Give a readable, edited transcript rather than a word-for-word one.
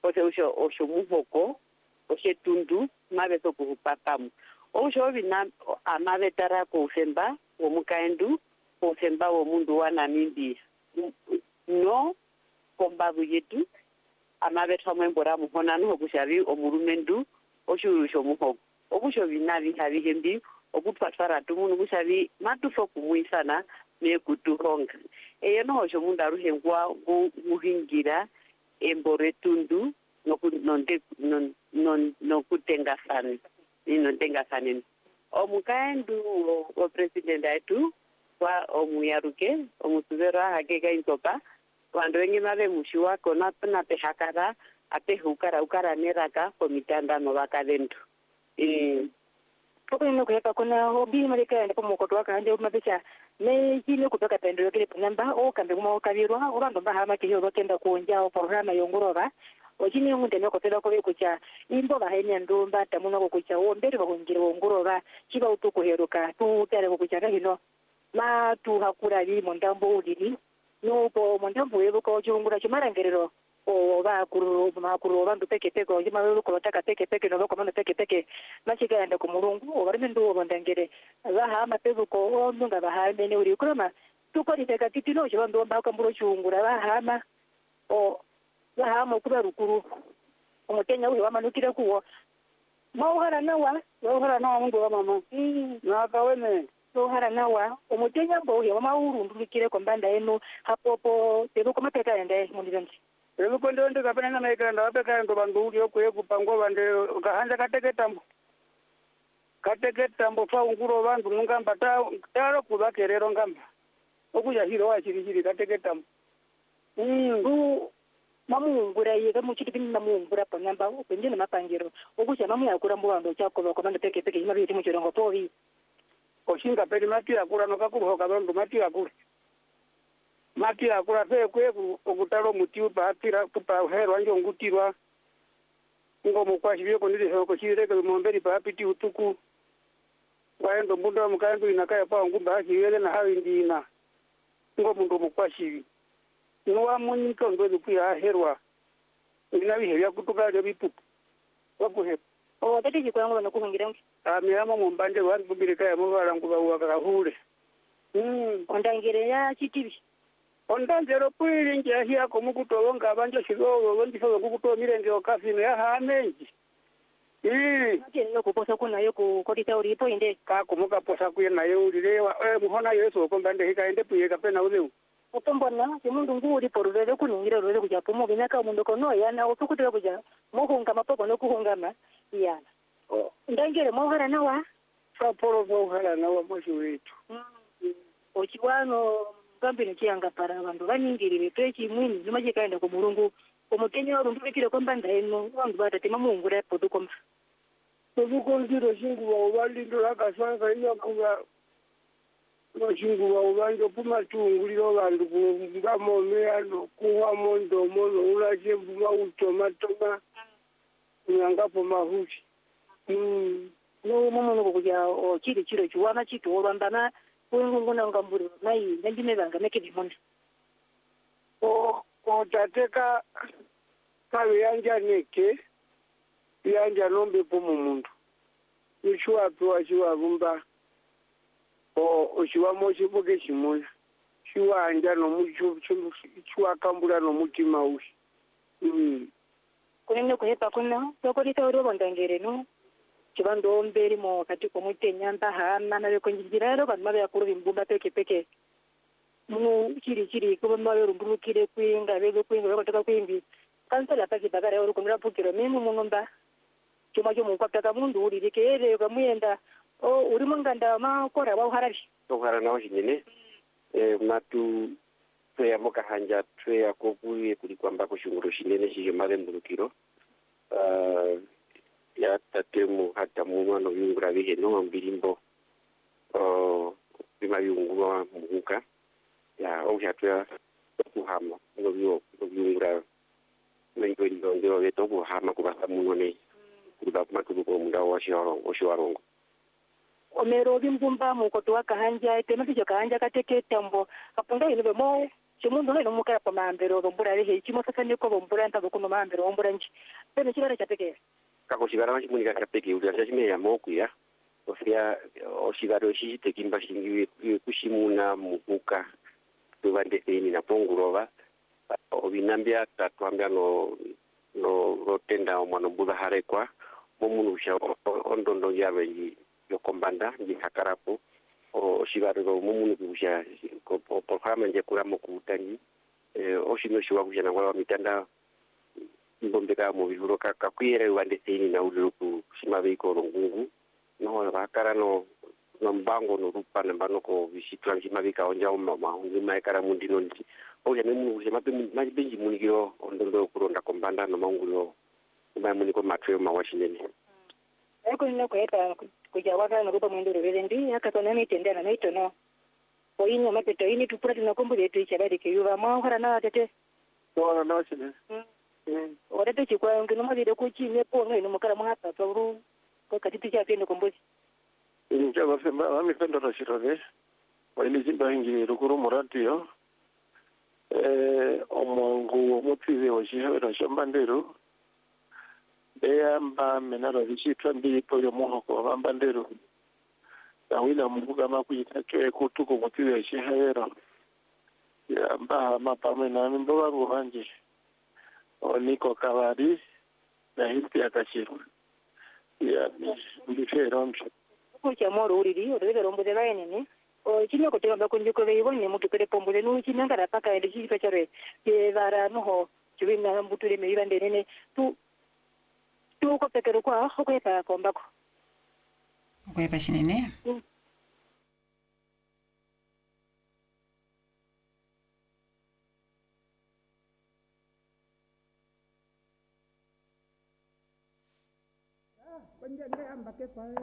ose osho muhoko oshe tundu mabeso kuhupakamu osho bina amabetara ko ufemba wo mukaendu ko ufemba wo mundu wa Namibia no kombabu yetu amabetwa mwembora muhonano okushabi omurumendu oshurusho muhoko okusho bina bihabi hembi okutwatwara tumuntu kushabi matufo kumwisana nekutuhonga no osho mundu aruhengwa guhingira embore tundu nokutengasana inontengasana omukaendu o president aitu kwa omuyaruke omusubero hakeka intopa vandu vengi mave mushiwa kona na pehakara apehukara ukara neraka komitandano vakavendu Pokoni kuhepa kuna obi marika ndipo mukoto wakanje mabecha ne kile kutoka pendo kile namba o kambe kuma okabirwa obando bahama kiyo bakenda kuonja o programa yongorova okini ngunde no kotela ko bekucha imbo bahenya ndumba tamuno ko kucha o mbere bakungira wongorova kiba utukuheruka tutare ko kucha hino ma tu hakura bi mondambo udiri no po mondambo yebo ko chungura chimarangerero o ba kuru bandu peke ko jima ko taka peke no ko mano peke machika enda ku murungu o bari ndu bondangere baha mapevu ko o ndunga baha mene uri kuroma tuko diteka titino je bandu ba kamburo chungura baha o baha mo kuba rukuru omutenya uyo wamanukire kuwo mauhara nawa mungu wa mama na kawene sohara nawa omutenya bo uyo wamaurundukire ko mbanda eno hapopo tebo ko mapeta ende mundiranji Ebukondo ndo kapena na maikanda wapeka ndo bandu uli okuye kupangwa bande kahanja kateketambo fa unguro bandu ngamba taro kubakerero ngamba okuja hiro wachiri kateketambo mamungura yega muchiti mamungura panyamba upendene mapangiro okuja mamu yakura mbuando chako bakomanda peke imabiti muchirongo povi oshinga pedi mati yakura nokakuhoka bandu mati yakura mati akura kwe okutalo mutiu paatira kupa herwa njo ngutirwa ngo mukwashibye ko ndire ko chireke momberi paapiti utuku waendo mbunda mukandu inakaya pa ngumba akiyele na hawi ndina ngo mundu mukwashibi nuwa munyiko ndo kuya herwa ina bihebya kutuka byo bipupu wakuhe tati jikwango no kuhungira ngi amiyama mumbande wangu birika mu baranguba wakahule ondangire ya chitibi ondangero pwiri njahia ko mukutolonga abanje shigogo bondiso kukutomire nge okafine ya hamenji no kuposa kuna yo kodita uri poinde ka kumuka posa kuye nayo ulirewa muhona yeso ko mbande hikaende puye kapena uleu utombona mundu nguri poruvele kuningira rwele kuja pomo binaka mundu kono yana utukutira kuja muhunga mapoko no kuhungama yana ndangere mohara nawa saporo mohara nawa moshi wetu ochiwano kambini chianga para vandu vaningirire pechi mwini zimaje kaenda ku murungu omutenya orumbikire ko mbanda eno vandu batatema mungura potukoma tobukonziro shingu wa ubalindo lakasanga iyo kuba no shingu wa ubanjo puma tunguliro vandu ngamo ano kuwa mondo mono ulaje buma utomatoma nyangapo mahushi no mono ko kuja o chiri chiwana chitu olwambana ngona ngamburu mai ndime banga mekedi monde o tateka kawe yanja neke yanja nombe pomo mundu ishwa tu ashwa bumba oshiwa moshi boge shimoya shiwa anja no mucho shwa kambura no mutima ushi kunene kuhepa kuna tokorita uro bondangere no chibando mberi mo katiko mutenya mbahana na beko njiraro bantu mabe yakuru bimbumba peke mu chiri ko mabe rumbukire kwinga bebe kwinga bakataka kwingi kansala paki bagara uru kumira pukiro memu munumba chuma cyo mukwataka mundu uri dikere kamuyenda uri munganda makora wa harari to harana oshinyene matu twe amoka hanja twe akoburi kuli kwamba ko shunguro shinene shije male mbulukiro ya tatemu hata mwana yungura bihe no mbilimbo bima yungura muhuka ya obyatwa kuhama no yungura mengo ndongo beto kuhama kubasa munone kuba matuko munda wa shiwarongo omero bimbumba mu koto wakahanja temati jo kahanja kateke tambo kapunga ine mo chimundu no mukara pa mambero bombura rehe chimo sasa niko bombura ntabo kuno mambero bombura nchi pene chibara chapeke kako chibara chimunika chapeke uri achime ya moku ya ofia oshigaro shite kimba shingi kushimuna muhuka tuvande ini na pongurova obinambia tatwambia no rotenda omwana mbuda harekwa momunu sha ondondo yabe yokombanda ngihakarapo oshigaro momunu kusha ko programa nje kuramo kutani oshino shiwa kusha na wala mitanda mbombeka mu bihuro kakwire wande ini na uluku shimabiko ngungu no bakara no mbango no rupana mbano ko visitwa shimabika onja mahungi maikara mundino nti oya nemu shemape mabenji munigiro ondondo kuronda kombanda no mangulo muniko matwe mawashinene eko nako eta kujawaka no rupa mwendo reverendi akatona mitendea na mito no oinyo mapeto ini tupura tunakombo yetu ichabadi kiyuva mwangara na tete no no shine orete chikwa ngino mabide kuchine po no mukara mwata sauru ko katiti cha pendo kombozi injaba femba ami pendo rashirone wali zimba hingi rukuru muratio omongu mutize oshihera shambandero eyamba menaro vichitwa mbipo yo muhoko bambandero dawina mubuga makuyita cyo kutuko mutize oshihera yamba mapame na mboga ngubanje oniko kabari na hilti akashirwa ya ndifero msho kucha moro uriri orebe rombo de bayenene o chino ko tega ko njiko be ibonye mutu kere pombo de nu chino ngara paka ende chi pechare ke bara no ho chibina mbutu le meira ndenene tu ko pekero kwa ho ko pa kombako ko pa shinene Penjende ambake